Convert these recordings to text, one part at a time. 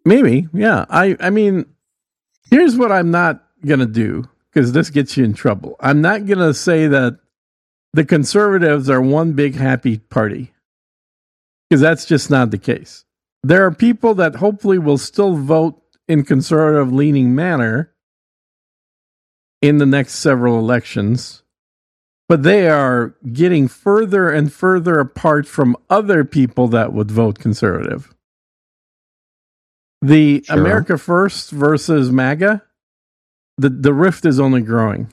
Maybe, yeah. I mean, here's what I'm not going to do, because this gets you in trouble. I'm not going to say that the conservatives are one big happy party, because that's just not the case. There are people that hopefully will still vote in conservative-leaning manner in the next several elections, but they are getting further and further apart from other people that would vote conservative. The Sure. America First versus MAGA, the rift is only growing.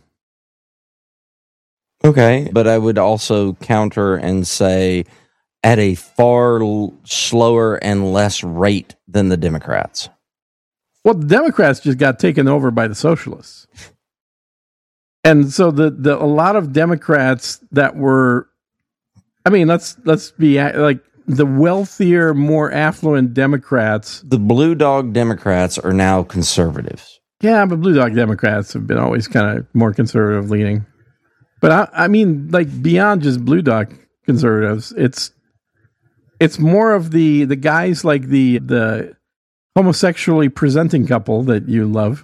Okay, but I would also counter and say at a far slower and less rate than the Democrats. Well, the Democrats just got taken over by the socialists. And so the a lot of Democrats that were, I mean, let's be like the wealthier, more affluent Democrats. The Blue Dog Democrats are now conservatives. Yeah, but Blue Dog Democrats have been always kind of more conservative leaning. But I mean, like beyond just Blue Dog conservatives, it's more of the guys like the homosexually presenting couple that you love.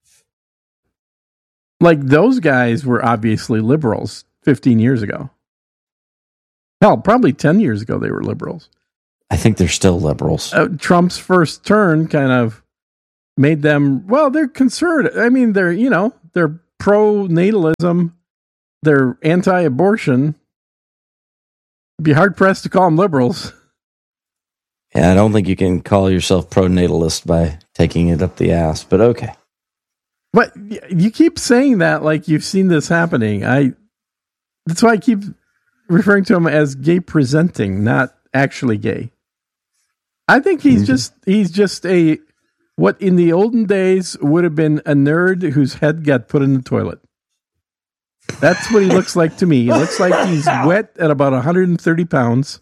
Like those guys were obviously liberals 15 years ago. Hell, probably 10 years ago they were liberals. I think they're still liberals. Trump's first turn kind of made them, well, they're conservative. I mean, they're pro-natalism. They're anti-abortion. Be hard-pressed to call them liberals. Yeah, I don't think you can call yourself pro-natalist by taking it up the ass, but okay. But you keep saying that like you've seen this happening. That's why I keep referring to him as gay presenting, not actually gay. I think he's just a what in the olden days would have been a nerd whose head got put in the toilet. That's what he looks like to me. He looks like he's wet at about 130 pounds.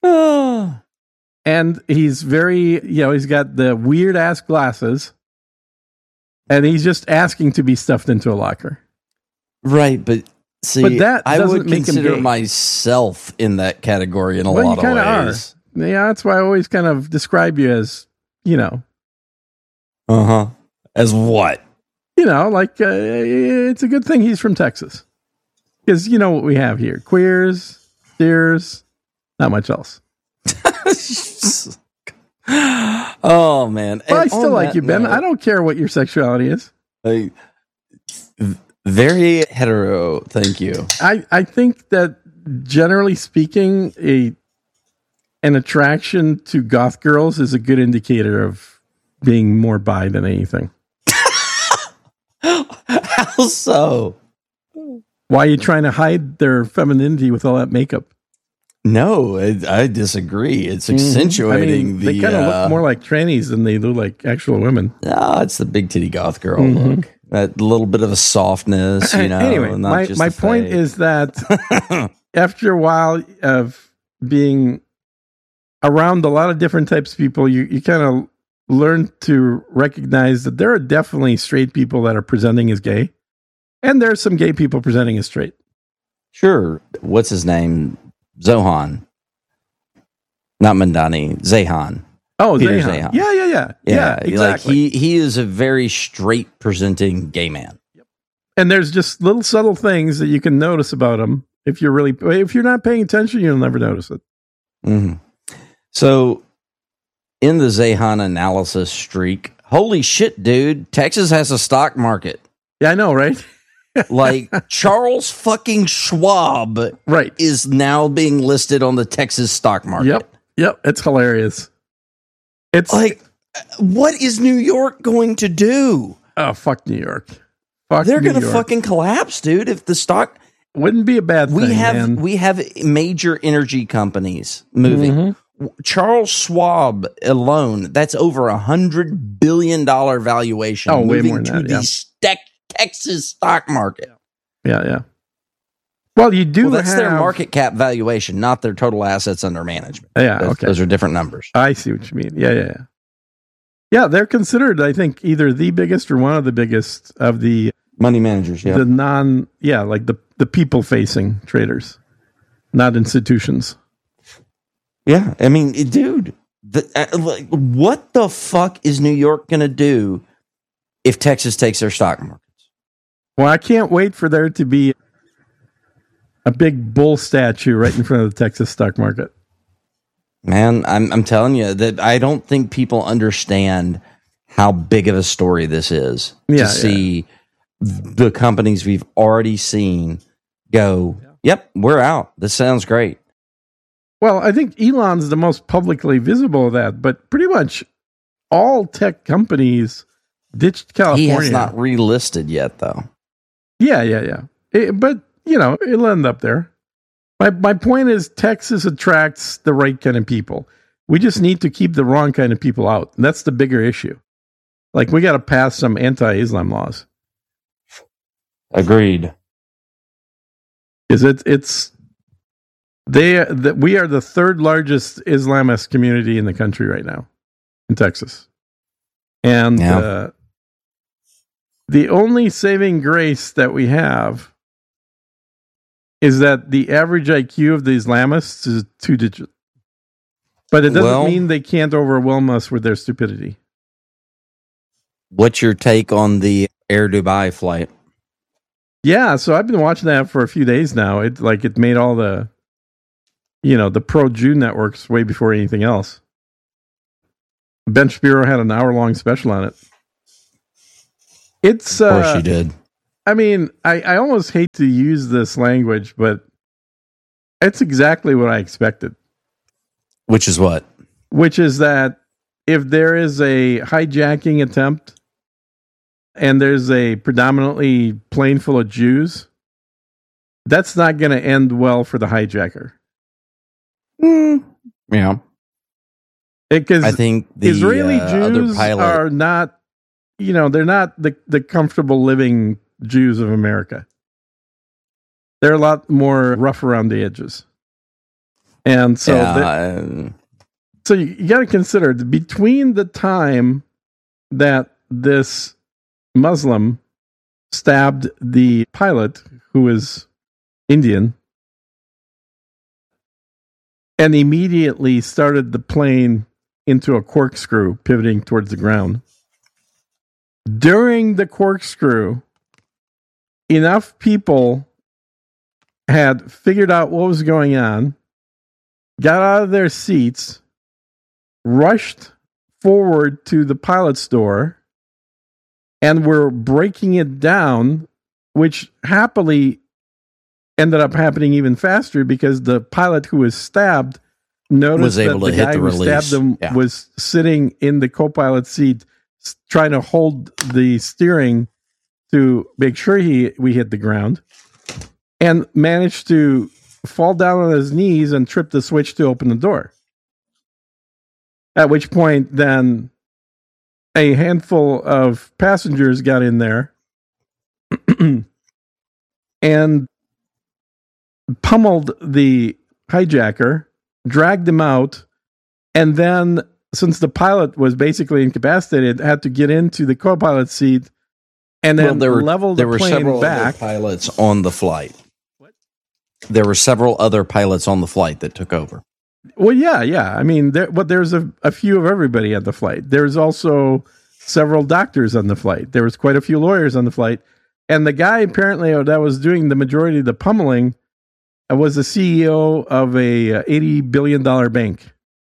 And he's very, he's got the weird ass glasses. And he's just asking to be stuffed into a locker. Right, but see, but that I would make consider him gay. Myself in that category in a Well, lot you of kinda ways. are. Yeah, that's why I always kind of describe you as, As what? like it's a good thing he's from Texas. Because you know what we have here. Queers, steers, not much else. Oh, man. Well, I And still on like that you, Ben. note, I don't care what your sexuality is. Very hetero, thank you. I think that generally speaking, an attraction to goth girls is a good indicator of being more bi than anything. How so? Why are you trying to hide their femininity with all that makeup? No, I disagree. It's accentuating they kind of look more like trannies than they look like actual women. No, it's the big titty goth girl look. That little bit of a softness, Anyway, not my point is that after a while of being around a lot of different types of people, you kind of learn to recognize that there are definitely straight people that are presenting as gay, and there are some gay people presenting as straight. Sure. What's his name? Zohan. Not Mandani. Zahan. Oh, Peter Zahan. Zahan. Yeah, exactly. Like he is a very straight presenting gay man. And there's just little subtle things that you can notice about him. If you're not paying attention, you'll never notice it. Mm-hmm. So, in the Zahan analysis streak, holy shit, dude! Texas has a stock market. Yeah, I know, right? Like Charles fucking Schwab, right, is now being listed on the Texas stock market. Yep, it's hilarious. It's like, what is New York going to do? Oh, fuck New York. They're going to fucking collapse, dude. If the stock wouldn't be a bad thing. We have major energy companies moving. Charles Schwab alone, that's over $100 billion valuation. Oh, way moving more than to that, the Texas stock market. Yeah. Well, you do. That's their market cap valuation, not their total assets under management. Yeah, okay. Those are different numbers. I see what you mean. Yeah. Yeah, they're considered, I think, either the biggest or one of the biggest of the money managers. Yeah, like the people-facing traders, not institutions. Yeah, I mean, dude, What the fuck is New York going to do if Texas takes their stock markets? Well, I can't wait for there to be a big bull statue right in front of the Texas stock market. Man, I'm telling you that I don't think people understand how big of a story this is to see the companies we've already seen go, yep, we're out. This sounds great. Well, I think Elon's the most publicly visible of that, but pretty much all tech companies ditched California. He has not relisted yet, though. Yeah. But, it'll end up there. My point is Texas attracts the right kind of people. We just need to keep the wrong kind of people out. And that's the bigger issue. Like, we got to pass some anti-Islam laws. Agreed. Because we are the third largest Islamist community in the country right now, in Texas. And the only saving grace that we have is that the average IQ of the Islamists is 2 digits. But it doesn't mean they can't overwhelm us with their stupidity. What's your take on the Air Dubai flight? Yeah, so I've been watching that for a few days now. It made all the pro-Jew networks way before anything else. Ben Shapiro had an hour-long special on it. Of course he did. I mean, I almost hate to use this language, but it's exactly what I expected. Which is what? Which is that if there is a hijacking attempt and there's a predominantly plane full of Jews, that's not going to end well for the hijacker. Yeah. Because I think the Israeli Jews are not, they're not the comfortable living Jews of America. They're a lot more rough around the edges. And so, so you got to consider between the time that this Muslim stabbed the pilot, who is Indian, and immediately started the plane into a corkscrew, pivoting towards the ground. During the corkscrew, enough people had figured out what was going on, got out of their seats, rushed forward to the pilot's door, and were breaking it down, which happily ended up happening even faster because the pilot who was stabbed noticed that the guy who stabbed him was sitting in the co-pilot seat trying to hold the steering to make sure we hit the ground, and managed to fall down on his knees and trip the switch to open the door. At which point, then, a handful of passengers got in there and pummeled the hijacker, dragged him out, and then, since the pilot was basically incapacitated, had to get into the co-pilot seat and then level the plane back. Other pilots on the flight. What? There were several other pilots on the flight that took over. Well, yeah. I mean, there's a few of everybody at the flight. There's also several doctors on the flight. There was quite a few lawyers on the flight. And the guy apparently that was doing the majority of the pummeling was the CEO of a $80 billion bank.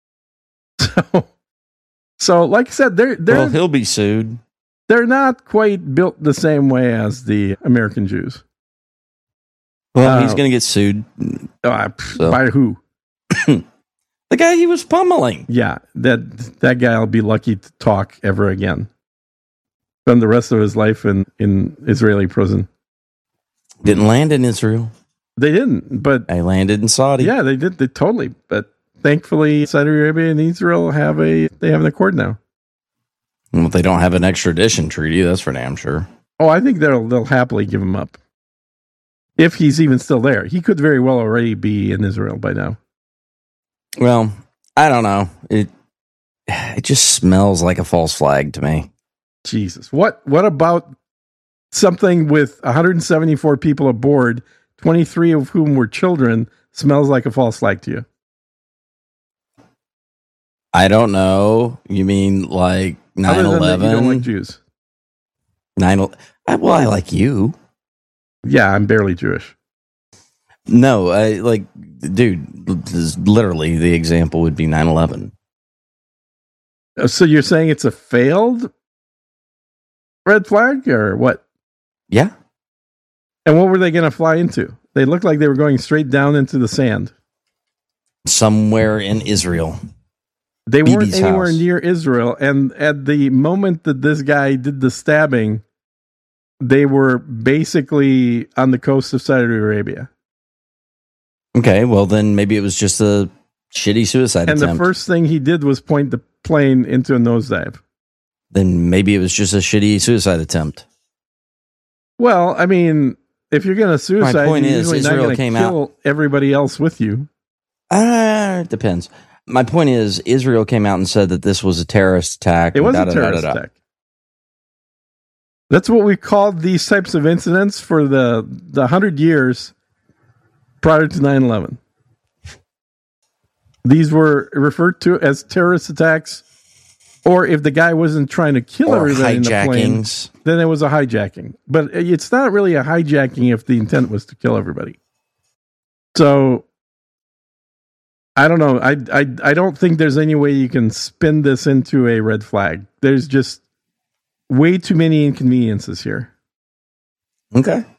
So like I said, he'll be sued. They're not quite built the same way as the American Jews. Well, he's going to get sued. By who? The guy he was pummeling. Yeah, that guy will be lucky to talk ever again. Spend the rest of his life in Israeli prison. Didn't land in Israel. They didn't, but they landed in Saudi. Yeah, they did. They totally. But thankfully, Saudi Arabia and Israel have an accord now. Well, they don't have an extradition treaty. That's for damn sure. Oh, I think they'll happily give him up if he's even still there. He could very well already be in Israel by now. Well, I don't know. It just smells like a false flag to me. Jesus, what about something with 174 people aboard, 23 of whom were children, smells like a false flag to you? I don't know. You mean like 9/11? You don't like Jews. Well, I like you. Yeah, I'm barely Jewish. No, dude, this is literally the example would be 9/11. So you're saying it's a failed red flag or what? Yeah. And what were they going to fly into? They looked like they were going straight down into the sand. Somewhere in Israel. They weren't anywhere near Israel. And at the moment that this guy did the stabbing, they were basically on the coast of Saudi Arabia. Okay, well then maybe it was just a shitty suicide attempt. And the first thing he did was point the plane into a nosedive. Then maybe it was just a shitty suicide attempt. Well, I mean, if you're going to suicide, my point you're is, usually Israel not going to kill everybody else with you. It depends. My point is, Israel came out and said that this was a terrorist attack. It was a terrorist attack. That's what we called these types of incidents for the 100 years prior to 9/11. These were referred to as terrorist attacks, or if the guy wasn't trying to kill everybody in the plane, then it was a hijacking. But it's not really a hijacking if the intent was to kill everybody. So I don't know. I don't think there's any way you can spin this into a red flag. There's just way too many inconveniences here. Okay.